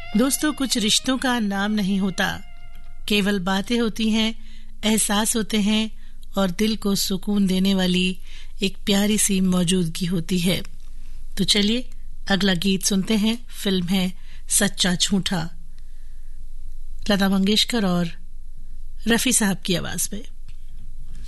दोस्तों, कुछ रिश्तों का नाम नहीं होता, केवल बातें होती हैं, एहसास होते हैं और दिल को सुकून देने वाली एक प्यारी सी मौजूदगी होती है। तो चलिए अगला गीत सुनते हैं। फिल्म है सच्चा झूठा, लता मंगेशकर और रफी साहब की आवाज में।